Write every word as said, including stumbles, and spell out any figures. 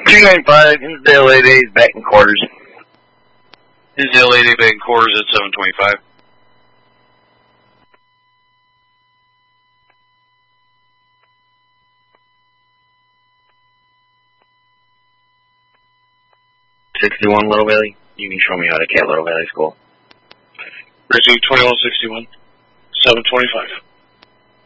two ninety-five, Hinsdale eight A's back in quarters. Hinsdale eight A back in quarters at seven twenty-five. sixty-one Little Valley. You can show me how to cat Little Valley School. Received twenty-one sixty-one, seven twenty-five.